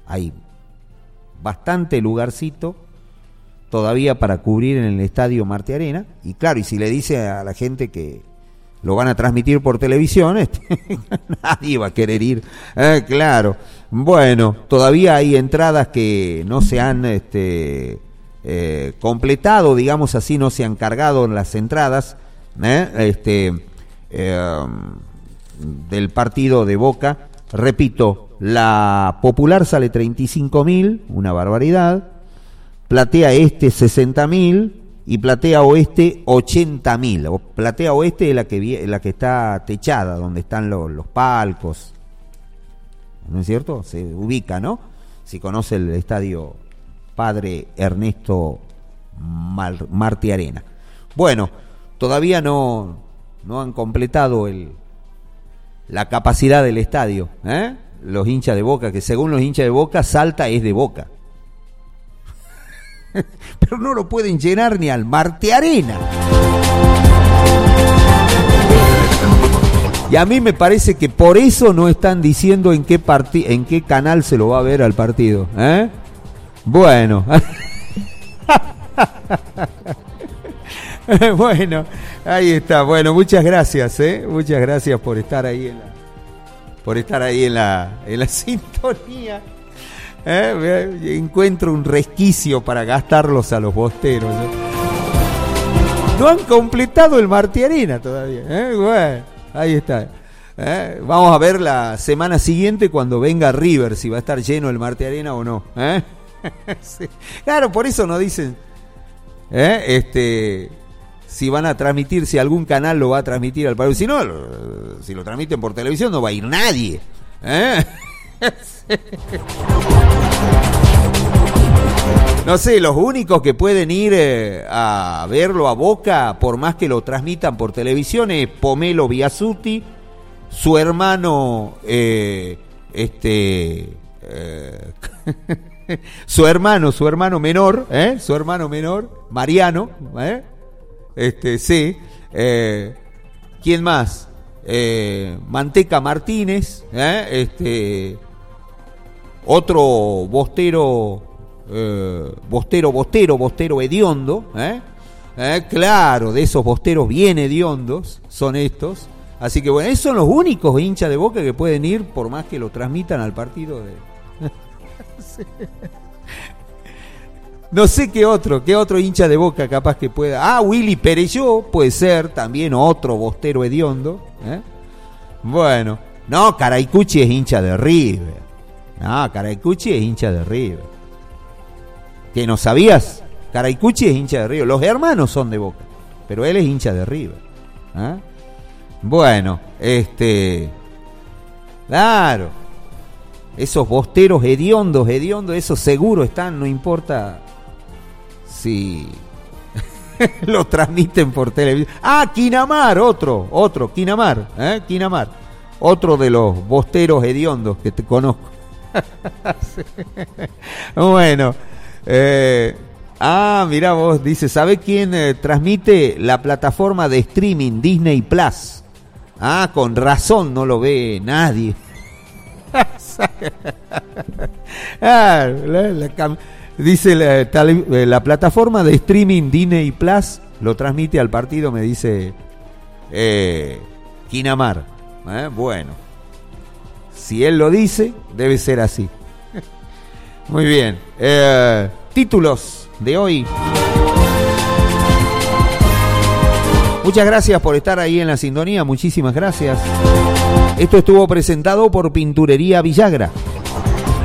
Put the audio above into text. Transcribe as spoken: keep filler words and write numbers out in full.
hay bastante lugarcito todavía para cubrir en el estadio Marte Arena. Y claro, y si le dice a la gente que lo van a transmitir por televisión, este, nadie va a querer ir. Eh, claro. Bueno, todavía hay entradas que no se han este, eh, completado, digamos así, no se han cargado en las entradas eh, este, eh, del partido de Boca. Repito, la popular sale treinta y cinco mil, una barbaridad. Platea Este sesenta mil y Platea Oeste ochenta mil. Platea Oeste es la que, la que está techada, donde están los, los palcos. ¿No es cierto? Se ubica, ¿no? Si conoce el estadio Padre Ernesto Mal, Marte Arena. Bueno, todavía no, no han completado el, la capacidad del estadio, ¿eh? Los hinchas de Boca, que según los hinchas de Boca, Salta es de Boca. Pero no lo pueden llenar ni al Marte Arena. Y a mí me parece que por eso no están diciendo en qué parti- en qué canal se lo va a ver al partido, ¿eh? Bueno. Bueno, ahí está. Bueno, muchas gracias, ¿eh? Muchas gracias por estar ahí en la, por estar ahí en la, en la sintonía. ¿Eh? Encuentro un resquicio para gastarlos a los bosteros, ¿eh? No han completado el Marte Arena todavía, ¿eh? Bueno, ahí está. ¿Eh? Vamos a ver la semana siguiente cuando venga River si va a estar lleno el Marte Arena o no, ¿eh? Sí. Claro, por eso no dicen ¿eh? este si van a transmitir, si algún canal lo va a transmitir al país. Si no, lo, si lo transmiten por televisión no va a ir nadie, ¿eh? No sé, los únicos que pueden ir eh, a verlo a Boca, por más que lo transmitan por televisión, es Pomelo Biasuti, su hermano, eh, este, eh, su hermano, su hermano menor, ¿eh? Su hermano menor, Mariano, ¿eh? Este, sí, eh, ¿quién más? Eh, Manteca Martínez, ¿eh? Este, otro bostero, eh, bostero, bostero, bostero hediondo, ¿eh? Eh, claro, de esos bosteros bien hediondos son estos. Así que bueno, esos son los únicos hinchas de Boca que pueden ir, por más que lo transmitan al partido de... Sí. No sé qué otro, qué otro hincha de Boca capaz que pueda... Ah, Willy Pereyó puede ser también otro bostero hediondo, ¿eh? Bueno, no, Caraicuchi es hincha de River. No, Caraicuchi es hincha de River. ¿Qué, no sabías? Caraicuchi es hincha de River. Los hermanos son de Boca, pero él es hincha de River, ¿eh? Bueno, este... Claro. Esos bosteros hediondos, hediondos, esos seguro están, no importa si lo transmiten por televisión. Ah, Quinamar, otro, otro, Quinamar, ¿eh? Quinamar. Otro de los bosteros hediondos que te conozco. Sí. Bueno, eh, ah, mirá vos, dice, ¿sabe quién eh, transmite la plataforma de streaming Disney Plus? Ah, con razón no lo ve nadie. Ah, la, la, dice la, tal, la plataforma de streaming Disney Plus lo transmite al partido, me dice eh, Quinamar. Eh, bueno, si él lo dice, debe ser así. Muy bien. Eh, títulos de hoy. Muchas gracias por estar ahí en la sintonía, muchísimas gracias. Esto estuvo presentado por Pinturería Villagra.